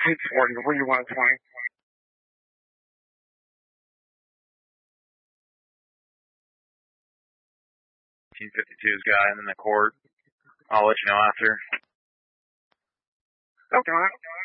640, where you want 20? T-52's guy in the court. I'll let you know after. Okay.